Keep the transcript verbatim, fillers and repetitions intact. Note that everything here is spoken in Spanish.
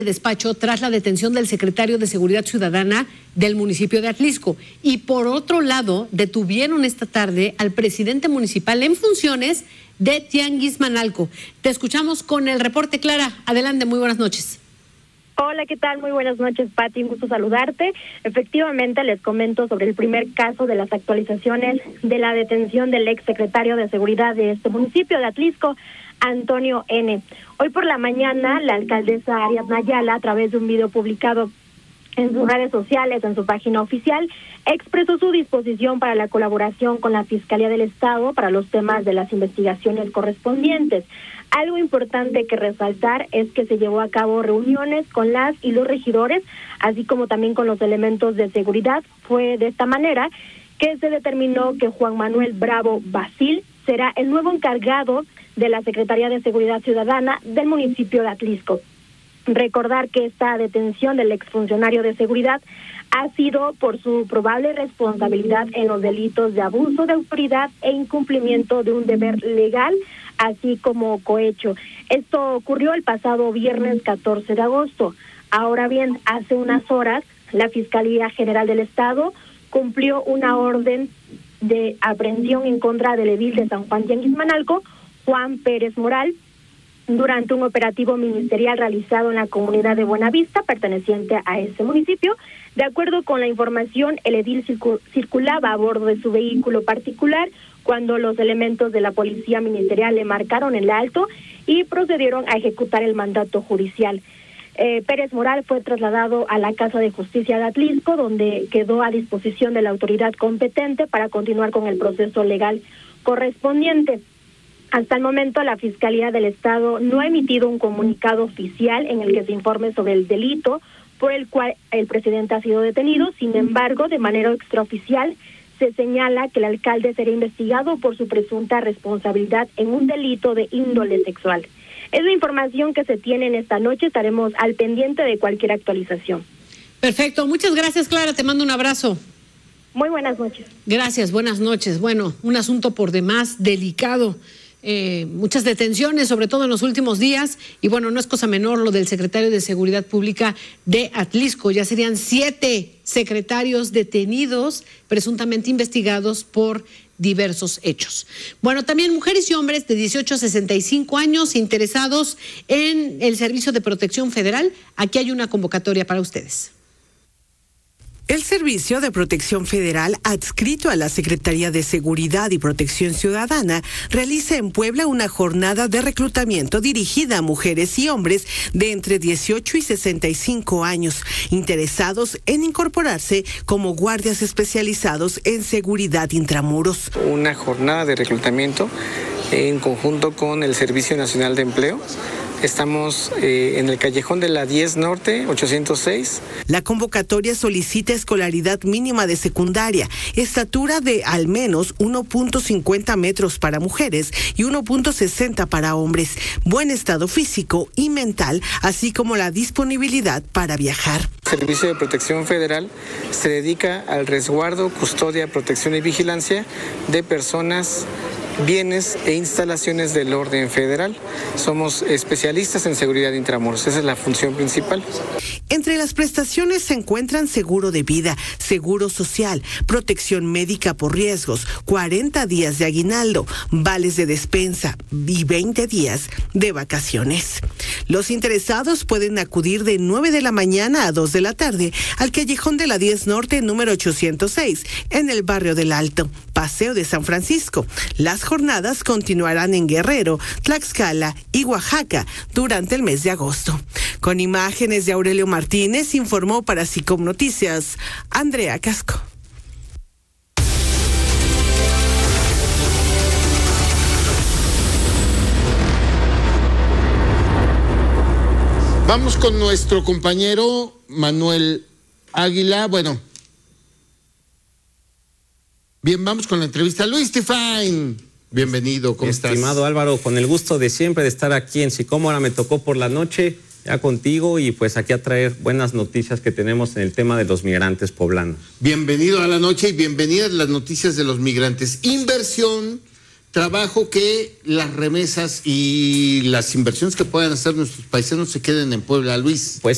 despacho tras la detención del secretario de Seguridad Ciudadana del municipio de Atlisco. Y por otro lado, detuvieron esta tarde al presidente municipal en funciones de Tianguismanalco. Te escuchamos con el reporte, Clara. Adelante, muy buenas noches. Hola, ¿qué tal? Muy buenas noches, Pati, un gusto saludarte. Efectivamente, les comento sobre el primer caso de las actualizaciones de la detención del exsecretario de Seguridad de este municipio de Atlisco, Antonio N. Hoy por la mañana, la alcaldesa Ariadna Ayala, a través de un video publicado en sus redes sociales, en su página oficial, expresó su disposición para la colaboración con la Fiscalía del Estado para los temas de las investigaciones correspondientes. Algo importante que resaltar es que se llevó a cabo reuniones con las y los regidores, así como también con los elementos de seguridad. Fue de esta manera que se determinó que Juan Manuel Bravo Basil será el nuevo encargado de la Secretaría de Seguridad Ciudadana del municipio de Atlisco. Recordar que esta detención del exfuncionario de seguridad ha sido por su probable responsabilidad en los delitos de abuso de autoridad e incumplimiento de un deber legal, así como cohecho. Esto ocurrió el pasado viernes catorce de agosto. Ahora bien, hace unas horas, la Fiscalía General del Estado cumplió una orden de aprehensión en contra del edil de San Juan Tianguismanalco, Juan Pérez Moral, durante un operativo ministerial realizado en la comunidad de Buenavista, perteneciente a ese municipio. De acuerdo con la información, el edil circu- circulaba a bordo de su vehículo particular cuando los elementos de la policía ministerial le marcaron el alto y procedieron a ejecutar el mandato judicial. Eh, Pérez Moral fue trasladado a la Casa de Justicia de Atlisco, donde quedó a disposición de la autoridad competente para continuar con el proceso legal correspondiente. Hasta el momento, la Fiscalía del Estado no ha emitido un comunicado oficial en el que se informe sobre el delito por el cual el presidente ha sido detenido. Sin embargo, de manera extraoficial, se señala que el alcalde será investigado por su presunta responsabilidad en un delito de índole sexual. Es la información que se tiene en esta noche. Estaremos al pendiente de cualquier actualización. Perfecto. Muchas gracias, Clara. Te mando un abrazo. Muy buenas noches. Gracias. Buenas noches. Bueno, un asunto por demás delicado. Eh, muchas detenciones, sobre todo en los últimos días, y bueno, no es cosa menor lo del secretario de Seguridad Pública de Atlisco. Ya serían siete secretarios detenidos, presuntamente investigados por diversos hechos. Bueno, también mujeres y hombres de dieciocho a sesenta y cinco años interesados en el Servicio de Protección Federal. Aquí hay una convocatoria para ustedes. El Servicio de Protección Federal, adscrito a la Secretaría de Seguridad y Protección Ciudadana, realiza en Puebla una jornada de reclutamiento dirigida a mujeres y hombres de entre dieciocho y sesenta y cinco años, interesados en incorporarse como guardias especializados en seguridad intramuros. Una jornada de reclutamiento en conjunto con el Servicio Nacional de Empleo. Estamos eh, en el callejón de la diez Norte, ochocientos seis. La convocatoria solicita escolaridad mínima de secundaria, estatura de al menos uno punto cincuenta metros para mujeres y uno punto sesenta para hombres, buen estado físico y mental, así como la disponibilidad para viajar. El Servicio de Protección Federal se dedica al resguardo, custodia, protección y vigilancia de personas, bienes e instalaciones del orden federal. Somos especialistas en seguridad intramuros, esa es la función principal. Entre las prestaciones se encuentran seguro de vida, seguro social, protección médica por riesgos, cuarenta días de aguinaldo, vales de despensa y veinte días de vacaciones. Los interesados pueden acudir de nueve de la mañana a dos de la tarde al callejón de la diez Norte número ochocientos seis en el barrio del Alto, Paseo de San Francisco. Las jornadas continuarán en Guerrero, Tlaxcala y Oaxaca durante el mes de agosto. Con imágenes de Aurelio Martínez, informó para SICOM Noticias, Andrea Casco. Vamos con nuestro compañero Manuel Águila. Bueno, bien, vamos con la entrevista. Luis Tifain, bienvenido, ¿cómo estás? Estimado Álvaro, con el gusto de siempre de estar aquí en SICOM. Ahora me tocó por la noche ya contigo y pues aquí a traer buenas noticias que tenemos en el tema de los migrantes poblanos. Bienvenido a la noche y bienvenidas las noticias de los migrantes. Inversión, trabajo, que las remesas y las inversiones que puedan hacer nuestros paisanos se queden en Puebla, Luis. Pues